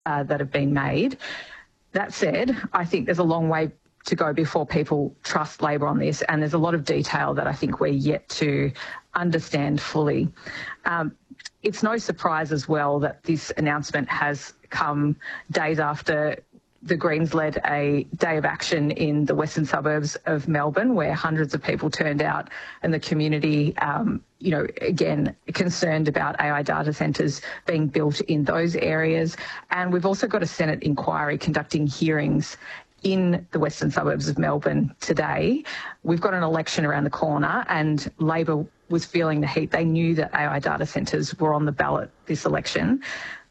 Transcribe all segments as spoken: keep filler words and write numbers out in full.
uh, that have been made. That said, I think there's a long way to go before people trust Labor on this, and there's a lot of detail that I think we're yet to understand fully. Um, it's no surprise as well that this announcement has come days after the Greens led a day of action in the western suburbs of Melbourne, where hundreds of people turned out, and the community, um, you know, again, concerned about A I data centres being built in those areas. And we've also got a Senate inquiry conducting hearings in the western suburbs of Melbourne today. We've got an election around the corner, and Labor was feeling the heat. They knew that A I data centres were on the ballot this election.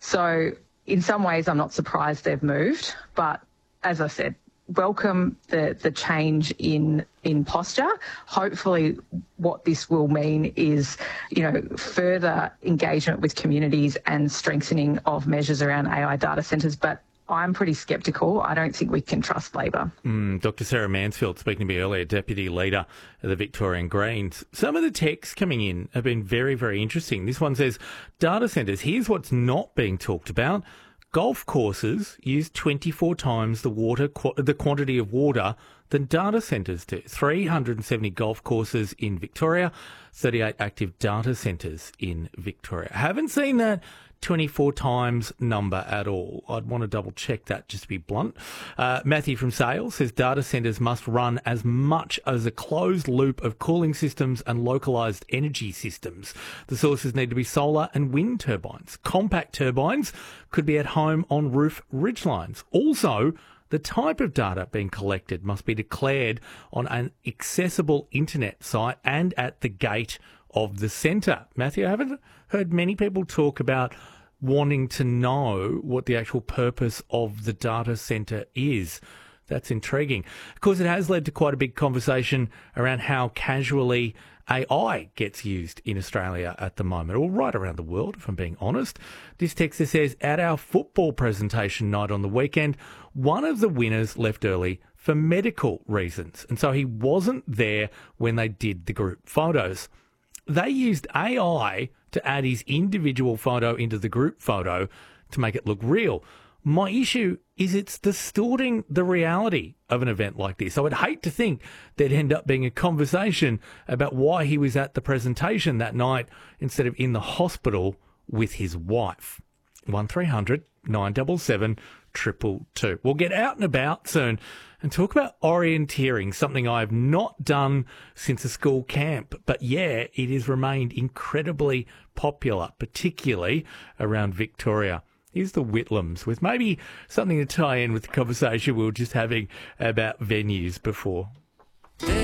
So in some ways, I'm not surprised they've moved, but as I said, welcome the, the change in in posture. Hopefully what this will mean is, you know, further engagement with communities and strengthening of measures around A I data centres, but I'm pretty sceptical. I don't think we can trust Labor. Mm, Doctor Sarah Mansfield speaking to me earlier, Deputy Leader of the Victorian Greens. Some of the texts coming in have been very, very interesting. This one says, data centres, here's what's not being talked about. Golf courses use twenty-four times the water, qu- the quantity of water than data centres do. three hundred seventy golf courses in Victoria, thirty-eight active data centres in Victoria. Haven't seen that twenty-four times number at all. I'd want to double check that, just to be blunt. Uh, Matthew from Sales says data centres must run as much as a closed loop of cooling systems and localised energy systems. The sources need to be solar and wind turbines. Compact turbines could be at home on roof ridgelines. Also, the type of data being collected must be declared on an accessible internet site and at the gate of the centre. Matthew, I haven't heard many people talk about wanting to know what the actual purpose of the data centre is. That's intriguing. Of course, it has led to quite a big conversation around how casually A I gets used in Australia at the moment, or right around the world, if I'm being honest. This texter says, at our football presentation night on the weekend, one of the winners left early for medical reasons, and so he wasn't there when they did the group photos. They used A I to add his individual photo into the group photo to make it look real. My issue is it's distorting the reality of an event like this. I would hate to think there'd end up being a conversation about why he was at the presentation that night instead of in the hospital with his wife. one three hundred nine seven seven two two two. We'll get out and about soon and talk about orienteering, something I've not done since a school camp. But yeah, it has remained incredibly popular, particularly around Victoria. Here's the Whitlams with maybe something to tie in with the conversation we were just having about venues before.